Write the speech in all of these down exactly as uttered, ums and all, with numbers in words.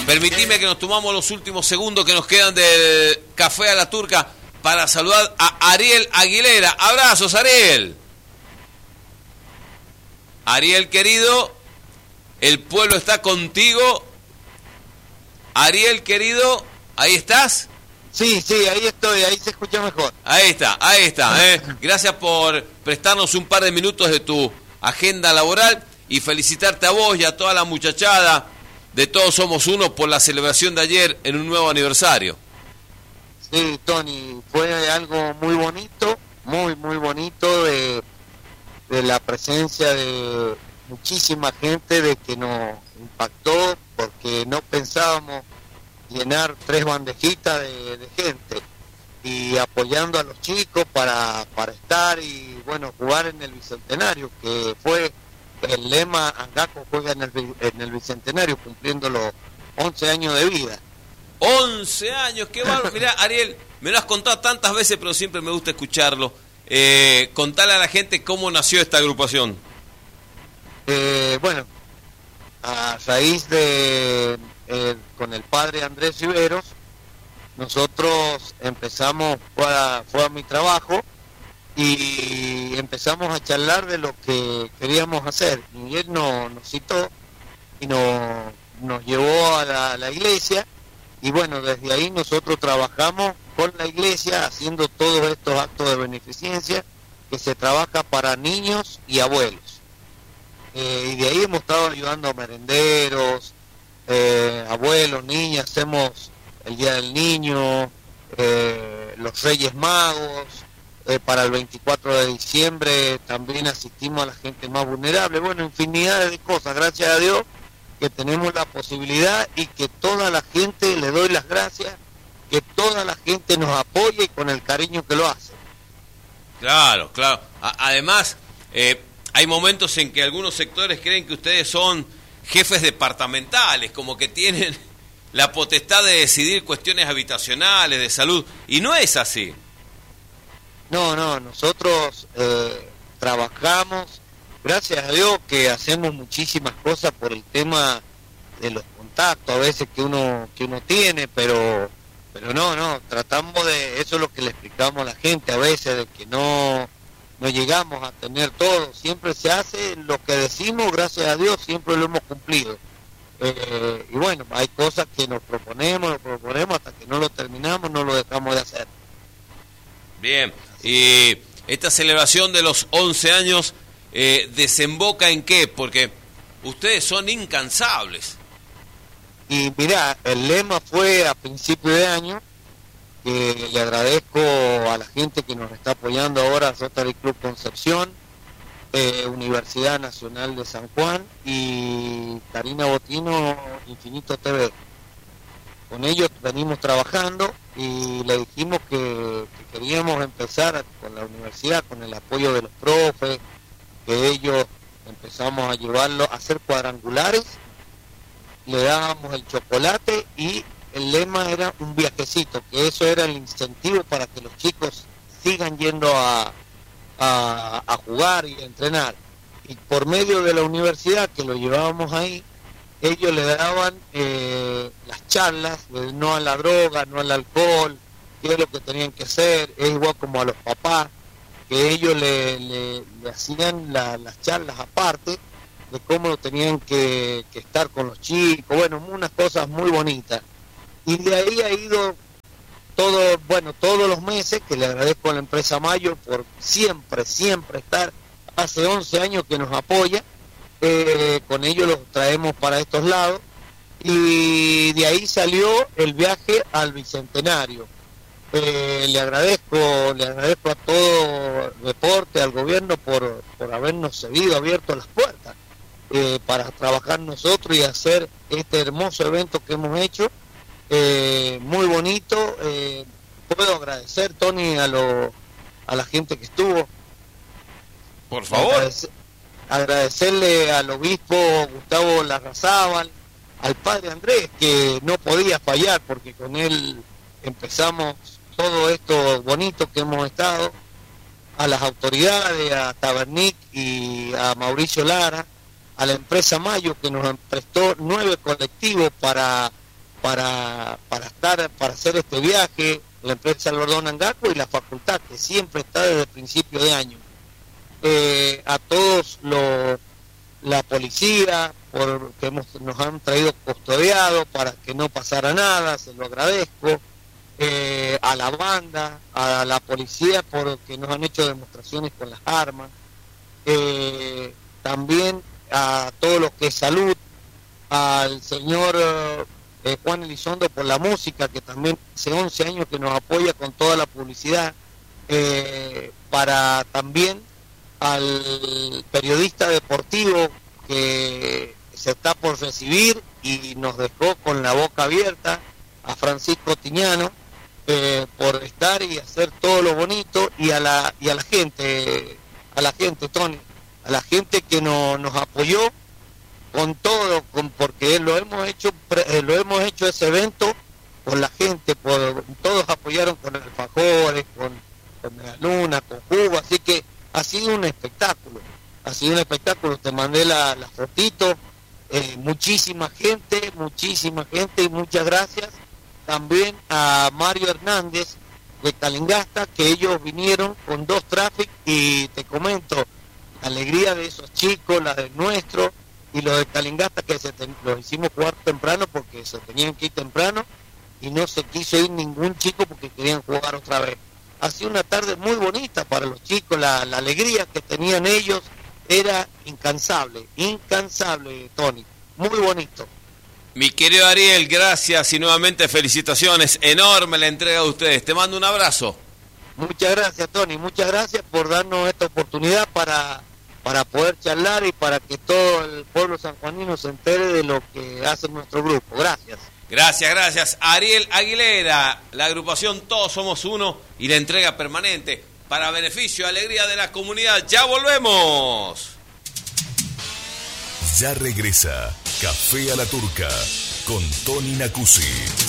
Permitime que nos tomamos los últimos segundos que nos quedan del Café a la Turca para saludar a Ariel Aguilera. Abrazos, Ariel. Ariel, querido, el pueblo está contigo. Ariel, querido, ¿ahí estás? Sí, sí, ahí estoy, ahí se escucha mejor. Ahí está, ahí está. ¿eh? Gracias por prestarnos un par de minutos de tu agenda laboral y felicitarte a vos y a toda la muchachada de Todos Somos Uno por la celebración de ayer en un nuevo aniversario. Sí, Tony, fue algo muy bonito, muy, muy bonito de, de la presencia de muchísima gente, de que nos impactó, porque no pensábamos llenar tres bandejitas de, de gente y apoyando a los chicos para, para estar y bueno, jugar en el Bicentenario, que fue el lema. Angaco juega en el, en el Bicentenario cumpliendo los once años de vida. once años, qué bárbaro. Mirá, Ariel, me lo has contado tantas veces, pero siempre me gusta escucharlo. Eh, contale a la gente cómo nació esta agrupación. Eh, bueno, a raíz de eh, con el padre Andrés Riveros, nosotros empezamos, fue a, fue a mi trabajo y empezamos a charlar de lo que queríamos hacer. Y él nos, nos citó y nos, nos llevó a la, a la iglesia. Y bueno, desde ahí nosotros trabajamos con la iglesia haciendo todos estos actos de beneficencia que se trabaja para niños y abuelos. Eh, y de ahí hemos estado ayudando a merenderos, eh, abuelos, niñas, hacemos el Día del Niño, eh, los Reyes Magos, eh, para el veinticuatro de diciembre también asistimos a la gente más vulnerable. Bueno, infinidad de cosas, gracias a Dios que tenemos la posibilidad y que toda la gente, le doy las gracias, que toda la gente nos apoye y con el cariño que lo hace. Claro, claro. A- además, eh, hay momentos en que algunos sectores creen que ustedes son jefes departamentales, como que tienen la potestad de decidir cuestiones habitacionales, de salud, y no es así. No, no, nosotros eh, trabajamos, gracias a Dios que hacemos muchísimas cosas por el tema de los contactos a veces que uno que uno tiene, pero pero no, no, tratamos de, eso es lo que le explicamos a la gente a veces, de que no, no llegamos a tener todo, siempre se hace lo que decimos, gracias a Dios siempre lo hemos cumplido. Eh, y bueno, hay cosas que nos proponemos, nos proponemos hasta que no lo terminamos, no lo dejamos de hacer. Bien, y esta celebración de los once años eh, desemboca en qué, porque ustedes son incansables. Y mirá, el lema fue a principio de año, que le agradezco a la gente que nos está apoyando ahora, Rotary Club Concepción, eh, Universidad Nacional de San Juan y Karina Botino, Infinito T V. Con ellos venimos trabajando y le dijimos que, que queríamos empezar con la universidad, con el apoyo de los profes, que ellos empezamos a llevarlo a hacer cuadrangulares, le dábamos el chocolate y el lema era un viajecito, que eso era el incentivo para que los chicos sigan yendo a, a, a jugar y a entrenar. Y por medio de la universidad que lo llevábamos ahí, ellos le daban eh, las charlas de no a la droga, no al alcohol, qué es lo que tenían que hacer, es igual como a los papás, que ellos le, le, le hacían la, las charlas aparte de cómo tenían que, que estar con los chicos, bueno, unas cosas muy bonitas. Y de ahí ha ido todo, bueno, todos los meses, que le agradezco a la empresa Mayo por siempre, siempre estar, hace once años que nos apoya, eh, con ellos los traemos para estos lados, y de ahí salió el viaje al Bicentenario. Eh, le agradezco, le agradezco a todo el deporte, al gobierno por, por habernos cedido, abierto las puertas. Eh, para trabajar nosotros y hacer este hermoso evento que hemos hecho, eh, muy bonito. Eh, puedo agradecer, Tony, a lo, a la gente que estuvo. Por favor. Agradecer, agradecerle al obispo Gustavo Larrazábal, al padre Andrés, que no podía fallar porque con él empezamos todo esto bonito que hemos estado, a las autoridades, a Tabernic y a Mauricio Lara, a la empresa Mayo que nos prestó nueve colectivos para para, para estar, para hacer este viaje, la empresa Alberto Angaco y la facultad, que siempre está desde el principio de año. Eh, a todos los, la policía, porque hemos, nos han traído custodiados para que no pasara nada, se lo agradezco. Eh, a la banda, a la policía, porque nos han hecho demostraciones con las armas. Eh, también a todo lo que es salud, al señor eh, Juan Elizondo por la música, que también hace once años que nos apoya con toda la publicidad, eh, para también al periodista deportivo que se está por recibir y nos dejó con la boca abierta, a Francisco Tiñano, eh, por estar y hacer todo lo bonito, y a la y a la gente, a la gente, Tony, a la gente que no, nos apoyó con todo, con, porque lo hemos hecho lo hemos hecho ese evento con la gente, por, todos apoyaron con alfajores, con, con la luna, con jugo, así que ha sido un espectáculo, ha sido un espectáculo, te mandé la, la fotito, eh, muchísima gente, muchísima gente y muchas gracias también a Mario Hernández de Calingasta, que ellos vinieron con dos traffic y te comento, la alegría de esos chicos, la de nuestro y los de Calingasta, que se ten, los hicimos jugar temprano porque se tenían que ir temprano y no se quiso ir ningún chico porque querían jugar otra vez. Ha sido una tarde muy bonita para los chicos, la, la alegría que tenían ellos era incansable, incansable, Tony, muy bonito. Mi querido Ariel, gracias y nuevamente felicitaciones, enorme la entrega de ustedes, te mando un abrazo. Muchas gracias, Tony, muchas gracias por darnos esta oportunidad para, para poder charlar y para que todo el pueblo sanjuanino se entere de lo que hace nuestro grupo. Gracias. Gracias, gracias. Ariel Aguilera, la agrupación Todos Somos Uno y la entrega permanente para beneficio y alegría de la comunidad. ¡Ya volvemos! Ya regresa Café a la Turca con Tony Nacuzzi.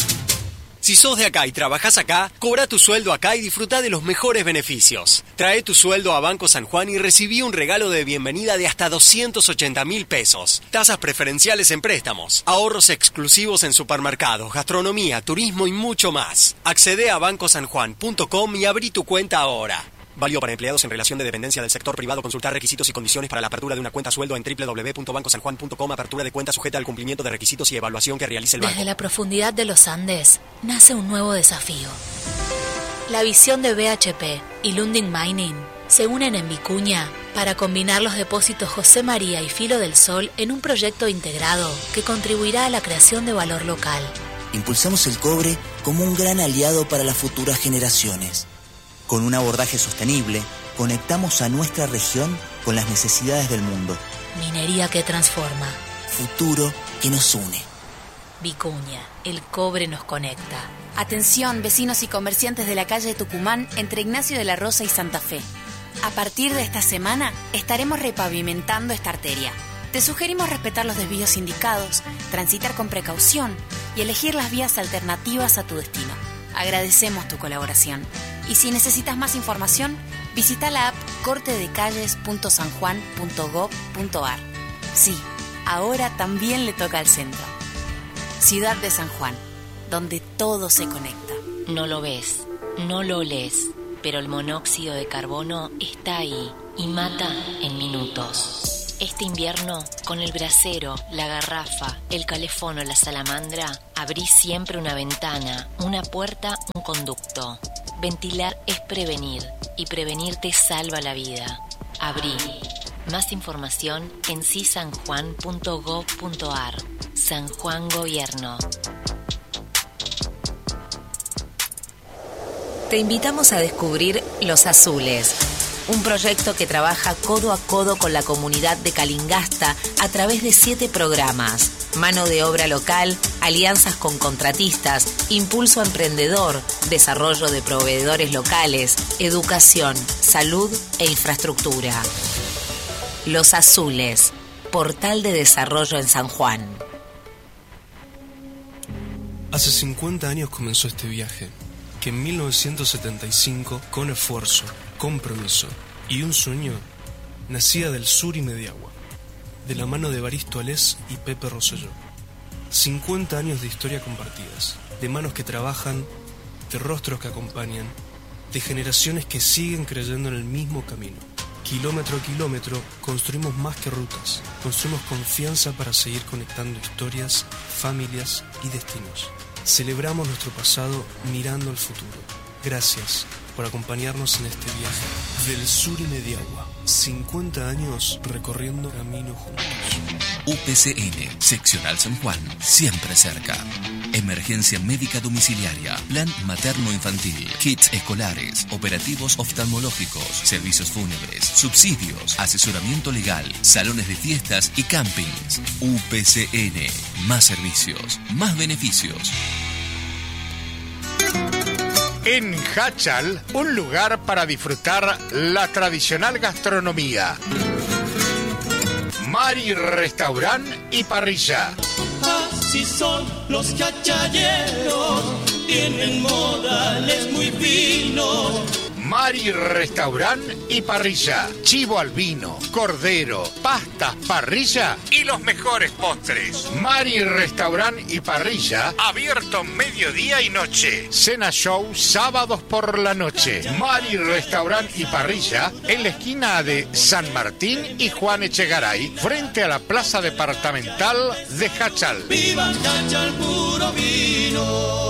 Si sos de acá y trabajás acá, cobra tu sueldo acá y disfruta de los mejores beneficios. Trae tu sueldo a Banco San Juan y recibí un regalo de bienvenida de hasta doscientos ochenta mil pesos. Tasas preferenciales en préstamos, ahorros exclusivos en supermercados, gastronomía, turismo y mucho más. Accede a banco san juan punto com y abrí tu cuenta ahora. Válido para empleados en relación de dependencia del sector privado. Consultar requisitos y condiciones para la apertura de una cuenta sueldo en doble u doble u doble u punto banco san juan punto com. Apertura de cuenta sujeta al cumplimiento de requisitos y evaluación que realice el banco. Desde la profundidad de los Andes nace un nuevo desafío. La visión de B H P y Lundin Mining se unen en Vicuña para combinar los depósitos José María y Filo del Sol en un proyecto integrado que contribuirá a la creación de valor local. Impulsamos el cobre como un gran aliado para las futuras generaciones. Con un abordaje sostenible, conectamos a nuestra región con las necesidades del mundo. Minería que transforma. Futuro que nos une. Vicuña, el cobre nos conecta. Atención, vecinos y comerciantes de la calle Tucumán, entre Ignacio de la Rosa y Santa Fe. A partir de esta semana, estaremos repavimentando esta arteria. Te sugerimos respetar los desvíos indicados, transitar con precaución y elegir las vías alternativas a tu destino. Agradecemos tu colaboración. Y si necesitas más información, visita la app corte de calles punto san juan punto gob punto ar. Sí, ahora también le toca al centro. Ciudad de San Juan, donde todo se conecta. No lo ves, no lo olés, pero el monóxido de carbono está ahí y mata en minutos. Este invierno, con el brasero, la garrafa, el calefón o la salamandra, abrí siempre una ventana, una puerta, un conducto. Ventilar es prevenir, y prevenir te salva la vida. Abrí. Más información en si san juan punto gob punto ar. San Juan Gobierno. Te invitamos a descubrir Los Azules, un proyecto que trabaja codo a codo con la comunidad de Calingasta a través de siete programas: mano de obra local, alianzas con contratistas, impulso emprendedor, desarrollo de proveedores locales, educación, salud e infraestructura. Los Azules, portal de desarrollo en San Juan. Hace cincuenta años comenzó este viaje, que en mil novecientos setenta y cinco, con esfuerzo, compromiso y un sueño, nacía del sur y Mediagua, de la mano de Evaristo Alés y Pepe Rosselló. cincuenta años de historia compartidas, de manos que trabajan, de rostros que acompañan, de generaciones que siguen creyendo en el mismo camino. Kilómetro a kilómetro construimos más que rutas, construimos confianza para seguir conectando historias, familias y destinos. Celebramos nuestro pasado mirando al futuro. Gracias por acompañarnos en este viaje. Del sur y Mediagua, cincuenta años recorriendo camino juntos. U P C N, Seccional San Juan, siempre cerca. Emergencia médica domiciliaria, plan materno-infantil, kits escolares, operativos oftalmológicos, servicios fúnebres, subsidios, asesoramiento legal, salones de fiestas y campings. U P C N, más servicios, más beneficios. En Hachal, un lugar para disfrutar la tradicional gastronomía. Mari Restaurant y Parrilla. Así son los hachaleros, tienen modales muy finos. Mari Restaurant y Parrilla. Chivo al vino, cordero, pastas, parrilla y los mejores postres. Mari Restaurant y Parrilla, abierto mediodía y noche. Cena show sábados por la noche. Mari Restaurant y Parrilla en la esquina de San Martín y Juan Echegaray, frente a la plaza departamental de Hachal. ¡Viva Hachal, puro vino!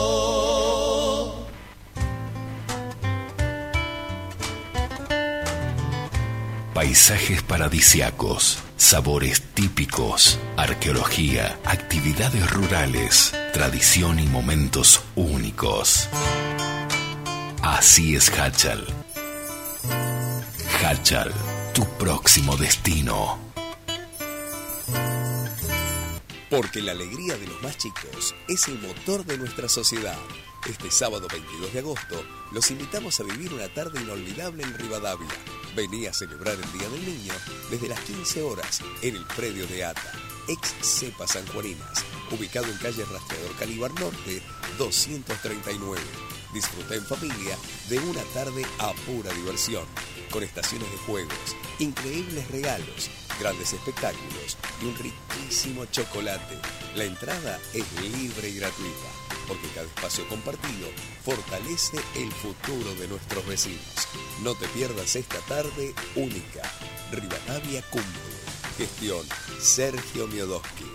Paisajes paradisiacos, sabores típicos, arqueología, actividades rurales, tradición y momentos únicos. Así es Hachal. Hachal, tu próximo destino. Porque la alegría de los más chicos es el motor de nuestra sociedad. Este sábado veintidós de agosto los invitamos a vivir una tarde inolvidable en Rivadavia. Vení a celebrar el Día del Niño desde las quince horas en el predio de ATA, ex Cepa Sanjuaninas, ubicado en calle Rastreador Calíbar Norte doscientos treinta y nueve. Disfruta en familia de una tarde a pura diversión, con estaciones de juegos, increíbles regalos, grandes espectáculos y un riquísimo chocolate. La entrada es libre y gratuita, porque cada espacio compartido fortalece el futuro de nuestros vecinos. No te pierdas esta tarde única. Rivadavia cumple. Gestión Sergio Miodoski.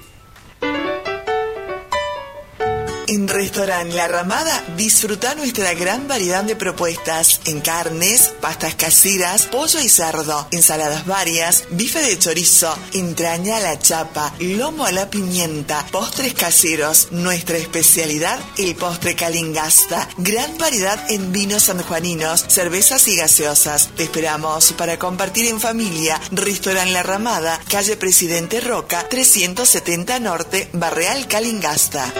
En Restaurant La Ramada disfruta nuestra gran variedad de propuestas en carnes, pastas caseras, pollo y cerdo, ensaladas varias, bife de chorizo, entraña a la chapa, lomo a la pimienta, postres caseros. Nuestra especialidad, el postre Calingasta. Gran variedad en vinos sanjuaninos, cervezas y gaseosas. Te esperamos para compartir en familia. Restaurant La Ramada, calle Presidente Roca, trescientos setenta Norte, Barreal Calingasta.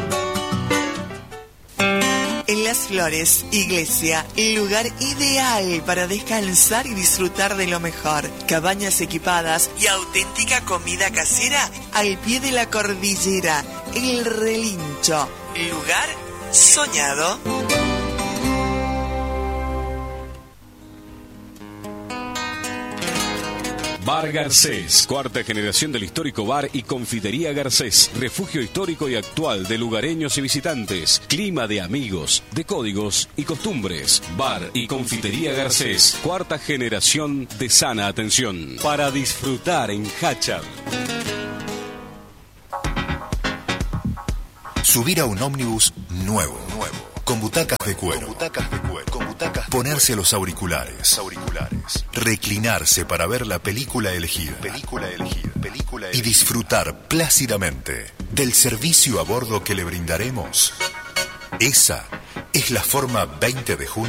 En Las Flores, Iglesia, el lugar ideal para descansar y disfrutar de lo mejor. Cabañas equipadas y auténtica comida casera al pie de la cordillera. El Relincho, lugar soñado. Bar Garcés, cuarta generación del histórico bar y confitería Garcés, refugio histórico y actual de lugareños y visitantes, clima de amigos, de códigos y costumbres. Bar y confitería Garcés, cuarta generación de sana atención, para disfrutar en Hachal. Subir a un ómnibus nuevo, nuevo, con butacas de cuero, butacas de cuero, con butacas, ponerse los auriculares, auriculares, reclinarse para ver la película elegida, película elegida, película elegida, y disfrutar plácidamente del servicio a bordo que le brindaremos. Esa es la forma veinte de junio